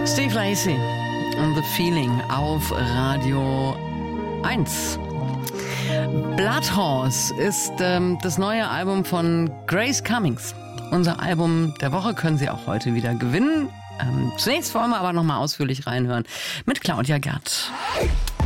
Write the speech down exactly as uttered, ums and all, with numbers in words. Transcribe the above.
Steve Lacy und The Feeling auf Radio eins. Bloodhorse ist ähm, das neue Album von Grace Cummings. Unser Album der Woche können Sie auch heute wieder gewinnen. Ähm, zunächst wollen wir aber nochmal ausführlich reinhören mit Claudia Gerd.